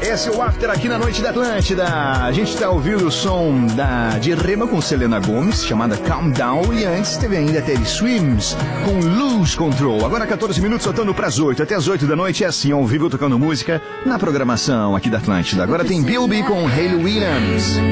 Esse é o After aqui na Noite da Atlântida. A gente tá ouvindo o som de Rema com Selena Gomez, chamada Calm Down. E antes teve ainda Teddy Swims com Lose Control. Agora 14 minutos, soltando pras 8. Até as 8 da noite é assim, ao vivo, tocando música na programação aqui da Atlântida. Agora tem Bilby com Hayley Williams.